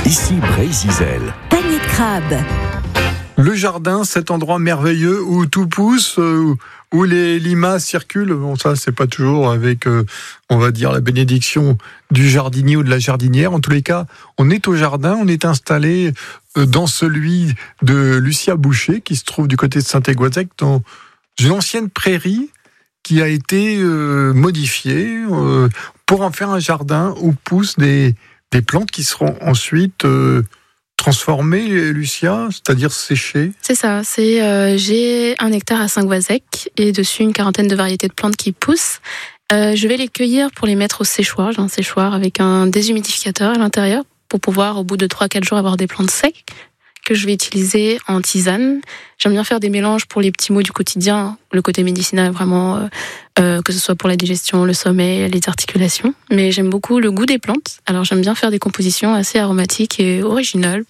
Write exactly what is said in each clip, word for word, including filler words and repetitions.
Ici Bray-Zizel. Panier de crabe. Le jardin, cet endroit merveilleux où tout pousse, euh, où les limaces circulent. Bon, ça, c'est pas toujours avec, euh, on va dire, la bénédiction du jardinier ou de la jardinière. En tous les cas, on est au jardin, on est installé euh, dans celui de Lucia Boucher, qui se trouve du côté de Saint-Égoisec, dans une ancienne prairie qui a été euh, modifiée euh, pour en faire un jardin où poussent des, des plantes qui seront ensuite euh, transformées, Lucia, c'est-à-dire séchées. C'est ça, c'est, euh, j'ai un hectare à Saint-Goisec et dessus une quarantaine de variétés de plantes qui poussent. Euh, je vais les cueillir pour les mettre au séchoir. J'ai un séchoir avec un déshumidificateur à l'intérieur pour pouvoir, au bout de trois à quatre jours, avoir des plantes secs que je vais utiliser en tisane. J'aime bien faire des mélanges pour les petits maux du quotidien, le côté médicinal vraiment, euh, euh, que ce soit pour la digestion, le sommeil, les articulations. Mais j'aime beaucoup le goût des plantes. Alors j'aime bien faire des compositions assez aromatiques et originales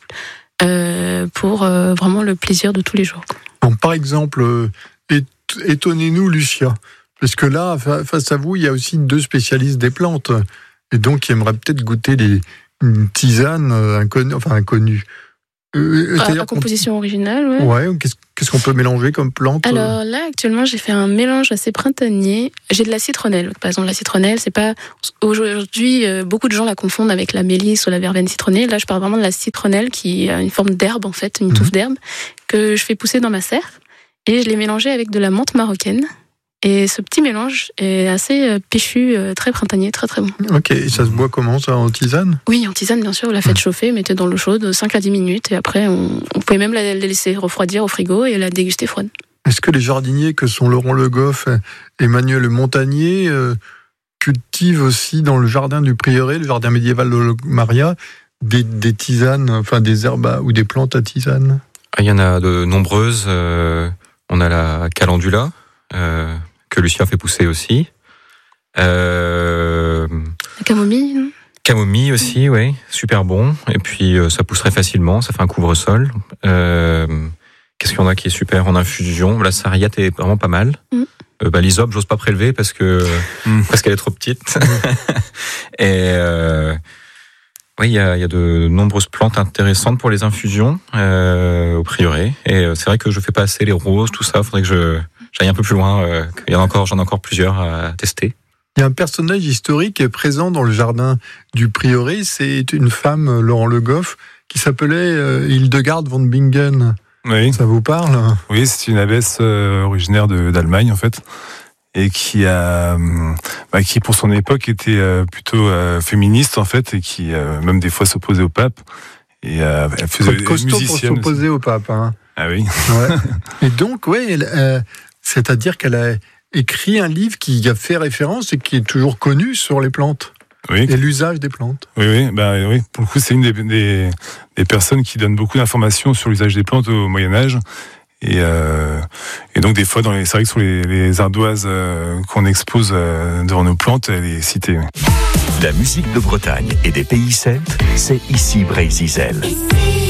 euh, pour euh, vraiment le plaisir de tous les jours. Bon, par exemple, euh, étonnez-nous, Lucia, parce que là, face à vous, il y a aussi deux spécialistes des plantes, et donc qui aimeraient peut-être goûter des, une tisane inconnue, enfin inconnue. Euh, ah, la composition originale, ouais. Ouais, qu'est-ce, qu'est-ce qu'on peut mélanger comme plante? Alors là, actuellement, j'ai fait un mélange assez printanier. J'ai de la citronnelle. Par exemple, la citronnelle, c'est pas... Aujourd'hui, beaucoup de gens la confondent avec la mélisse ou la verveine citronnée. Là, je parle vraiment de la citronnelle qui a une forme d'herbe, en fait, une mmh. touffe d'herbe, que je fais pousser dans ma serre. Et je l'ai mélangée avec de la menthe marocaine. Et ce petit mélange est assez péchu, très printanier, très très bon. Ok, et ça se boit comment, ça, en tisane? Oui, en tisane, bien sûr, vous la faites chauffer, mettez dans l'eau chaude cinq à dix minutes, et après, on, on peut même la laisser refroidir au frigo et la déguster froide. Est-ce que les jardiniers que sont Laurent Le Goff et Emmanuel Montagnier euh, cultivent aussi dans le jardin du Prieuré, le jardin médiéval de Maria, des, des tisanes, enfin des herbes ou des plantes à tisane? Il y en a de nombreuses. Euh, on a la calendula, euh, que Lucia fait pousser aussi. Euh, la camomille, non? Camomille aussi, oui, super bon. Et puis euh, ça pousse très facilement, ça fait un couvre-sol. Euh, qu'est-ce qu'il y en a qui est super en infusion? La sarriette est vraiment pas mal. Mm. Euh, bah, l'hysope, j'ose pas prélever parce que mm. parce qu'elle est trop petite. Et euh, oui, il y a, y a de nombreuses plantes intéressantes pour les infusions euh, au prieuré. Et c'est vrai que je fais pas assez les roses, tout ça. Faudrait que je j'aille un peu plus loin. Euh, il y en a encore, j'en ai encore plusieurs à tester. Il y a un personnage historique qui est présent dans le jardin du Prieuré. C'est une femme, Laurent Le Goff, qui s'appelait euh, Hildegard von Bingen. Oui. Ça vous parle? Oui, c'est une abbesse euh, originaire de, d'Allemagne, en fait. Et qui a, bah, qui pour son époque était euh, plutôt euh, féministe, en fait, et qui euh, même des fois s'opposait au pape. Et euh, elle faisait des musiciennes pour s'opposer au pape. Hein. Ah oui. Ouais. Et donc, oui, elle, euh, c'est-à-dire qu'elle a écrit un livre qui a fait référence et qui est toujours connu sur les plantes. Oui. Et l'usage des plantes. Oui, oui, bah, oui. Pour le coup, c'est une des, des, des personnes qui donne beaucoup d'informations sur l'usage des plantes au Moyen-Âge. Et, euh, et donc, des fois, dans les, c'est vrai que sur les, les ardoises euh, qu'on expose euh, devant nos plantes, elle est citée. Oui. La musique de Bretagne et des pays celtes, c'est ici Bray-Zizel.